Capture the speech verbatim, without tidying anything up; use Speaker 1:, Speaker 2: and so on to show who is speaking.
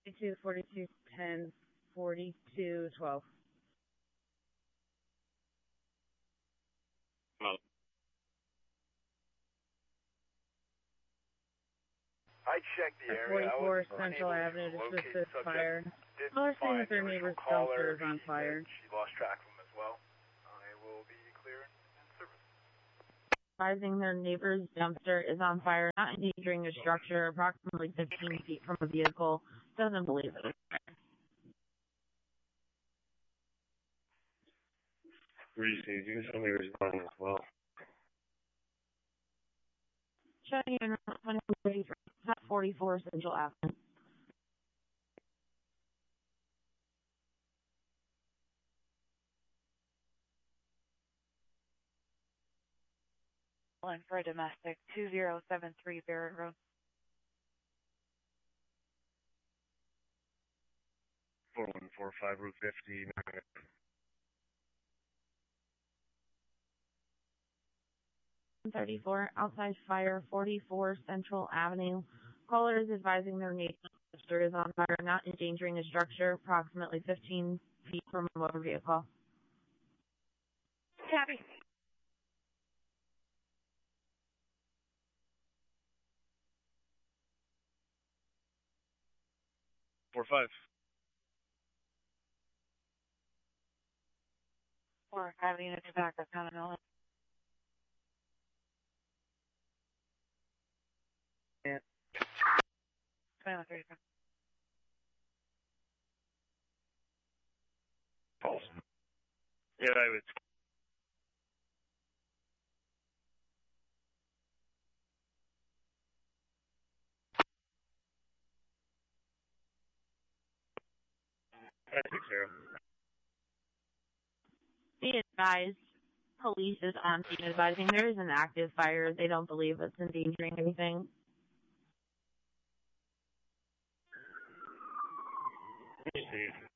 Speaker 1: forty-two, forty-two, ten, forty-two, twelve.
Speaker 2: Well,
Speaker 3: I checked the area.
Speaker 1: forty-four Central Avenue, just with this fire. Caller saying that their neighbor's dumpster is on fire.
Speaker 3: She lost track of him as well. I will be clear in service.
Speaker 1: Advising their neighbor's dumpster is on fire, not endangering a structure approximately fifteen feet from a vehicle. Doesn't believe it.
Speaker 2: Reese, you can tell me responding as well.
Speaker 1: Shutting in forty-four Central Avenue.
Speaker 4: One for a domestic, two zero seven three Barrett Road.
Speaker 2: four one four five Route fifty.
Speaker 1: thirty-four outside fire, forty-four Central Avenue. Caller is advising their neighbor's dumpster is on fire, not endangering a structure approximately fifteen feet from a motor vehicle.
Speaker 4: Copy.
Speaker 2: Four five.
Speaker 4: Four five unit tobacco, Continental.
Speaker 1: Yeah.
Speaker 4: twenty-one thirty-five.
Speaker 2: False. Yeah, I would. I think so.
Speaker 1: Be advised, police is on scene advising there is an active fire. They don't believe it's endangering anything.
Speaker 2: Let me see.